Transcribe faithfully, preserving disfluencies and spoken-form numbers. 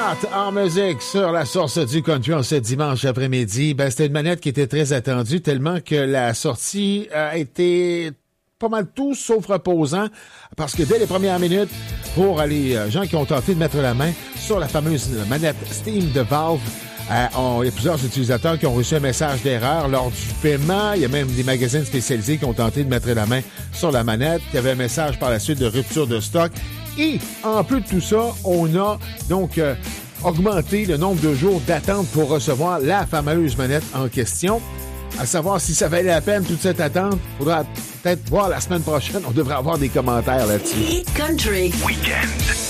Hot en musique sur la source du country en ce dimanche après-midi. Ben, c'était une manette qui était très attendue tellement que la sortie a été pas mal tout sauf reposant parce que dès les premières minutes, pour les gens qui ont tenté de mettre la main sur la fameuse manette Steam de Valve, euh, on, il y a plusieurs utilisateurs qui ont reçu un message d'erreur lors du paiement. Il y a même des magazines spécialisés qui ont tenté de mettre la main sur la manette. Il y avait un message par la suite de rupture de stock. Et en plus de tout ça, on a donc euh, augmenté le nombre de jours d'attente pour recevoir la fameuse manette en question. À savoir si ça valait la peine toute cette attente, il faudra peut-être voir la semaine prochaine. On devrait avoir des commentaires là-dessus. Hit Country Weekend.